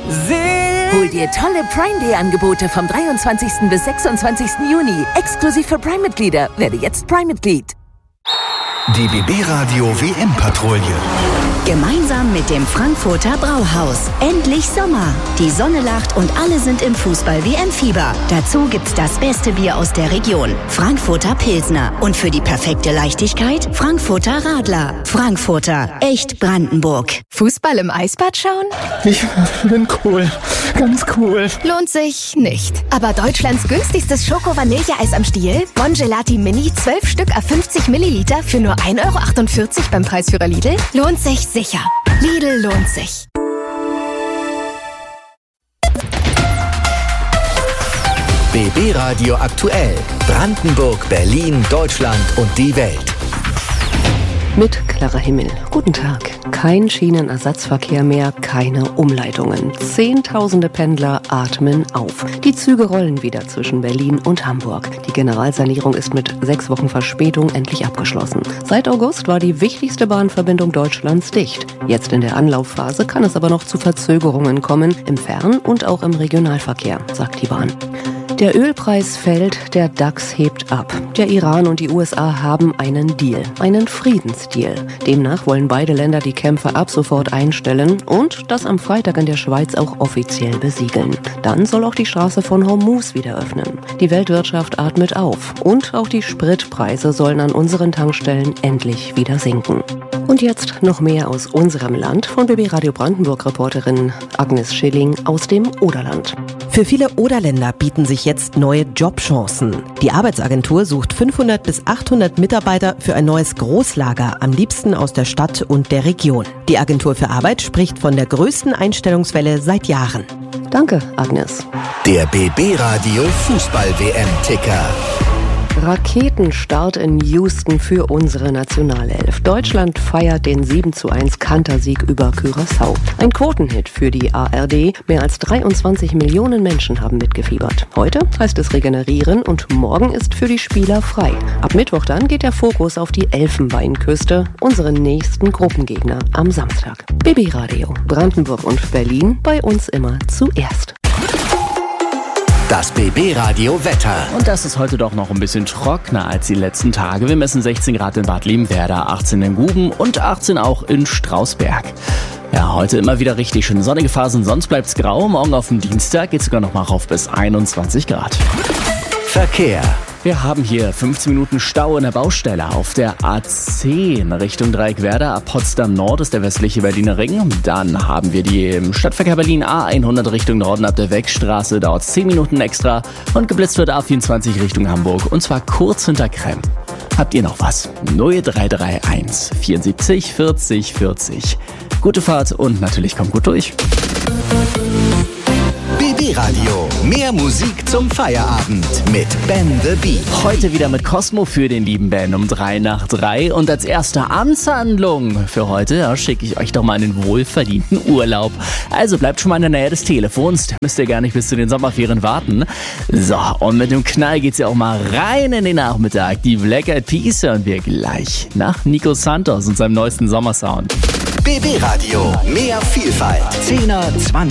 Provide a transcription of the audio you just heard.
Hol dir tolle Prime Day Angebote vom 23. bis 26. Juni. Exklusiv für Prime-Mitglieder. Werde jetzt Prime-Mitglied. Die BB Radio WM-Patrouille. Gemeinsam mit dem Frankfurter Brauhaus. Endlich Sommer. Die Sonne lacht und alle sind im Fußball-WM-Fieber. Dazu gibt's das beste Bier aus der Region. Frankfurter Pilsner. Und für die perfekte Leichtigkeit Frankfurter Radler. Frankfurter. Echt Brandenburg. Fußball im Eisbad schauen? Ich bin cool. Ganz cool. Lohnt sich nicht. Aber Deutschlands günstigstes Schoko-Vanilleeis am Stiel? Bon Gelati Mini 12 Stück à 50 Milliliter für nur 1,48 € beim Preisführer Lidl? Lohnt sich sicher. Lidl lohnt sich. BB Radio aktuell. Brandenburg, Berlin, Deutschland und die Welt. Mit klarer Himmel. Guten Tag. Kein Schienenersatzverkehr mehr, keine Umleitungen. Zehntausende Pendler atmen auf. Die Züge rollen wieder zwischen Berlin und Hamburg. Die Generalsanierung ist mit 6 Wochen Verspätung endlich abgeschlossen. Seit August war die wichtigste Bahnverbindung Deutschlands dicht. Jetzt in der Anlaufphase kann es aber noch zu Verzögerungen kommen, im Fern- und auch im Regionalverkehr, sagt die Bahn. Der Ölpreis fällt, der DAX hebt ab. Der Iran und die USA haben einen Deal, einen Friedensdeal. Demnach wollen beide Länder die Kämpfe ab sofort einstellen und das am Freitag in der Schweiz auch offiziell besiegeln. Dann soll auch die Straße von Hormuz wieder öffnen. Die Weltwirtschaft atmet auf und auch die Spritpreise sollen an unseren Tankstellen endlich wieder sinken. Und jetzt noch mehr aus unserem Land von BB Radio Brandenburg-Reporterin Agnes Schilling aus dem Oderland. Für viele Oderländer bieten sich jetzt neue Jobchancen. Die Arbeitsagentur sucht 500 bis 800 Mitarbeiter für ein neues Großlager, am liebsten aus der Stadt und der Region. Die Agentur für Arbeit spricht von der größten Einstellungswelle seit Jahren. Danke, Agnes. Der BB Radio Fußball-WM-Ticker. Raketenstart in Houston für unsere Nationalelf. Deutschland feiert den 7:1 Kantersieg über Curaçao. Ein Quotenhit für die ARD. Mehr als 23 Millionen Menschen haben mitgefiebert. Heute heißt es regenerieren und morgen ist für die Spieler frei. Ab Mittwoch dann geht der Fokus auf die Elfenbeinküste, unseren nächsten Gruppengegner am Samstag. BB Radio, Brandenburg und Berlin, bei uns immer zuerst. Das BB Radio Wetter. Und das ist heute doch noch ein bisschen trockener als die letzten Tage. Wir messen 16 Grad in Bad Liebenwerda, 18 in Guben und 18 auch in Strausberg. Ja, heute immer wieder richtig schöne sonnige Phasen, sonst bleibt's grau. Morgen auf dem Dienstag geht's sogar noch mal rauf bis 21 Grad. Verkehr. Wir haben hier 15 Minuten Stau in der Baustelle auf der A10 Richtung Dreieckwerder. Ab Potsdam Nord ist der westliche Berliner Ring. Dann haben wir die im Stadtverkehr Berlin A100 Richtung Norden ab der Weckstraße. Dauert 10 Minuten extra und geblitzt wird A24 Richtung Hamburg und zwar kurz hinter Kremm. Habt ihr noch was? 0331 74 40 40. Gute Fahrt und natürlich kommt gut durch. BB Radio. Mehr Musik zum Feierabend mit Ben the Bee. Heute wieder mit Cosmo für den lieben Ben um 3 nach 3. Und als erste Amtshandlung für heute schicke ich euch doch mal einen wohlverdienten Urlaub. Also bleibt schon mal in der Nähe des Telefons. Da müsst ihr gar nicht bis zu den Sommerferien warten. So, und mit dem Knall geht's ja auch mal rein in den Nachmittag. Die Black Eyed Peas hören wir gleich nach Nico Santos und seinem neuesten Sommersound. BB Radio. Mehr Vielfalt. 10er, 20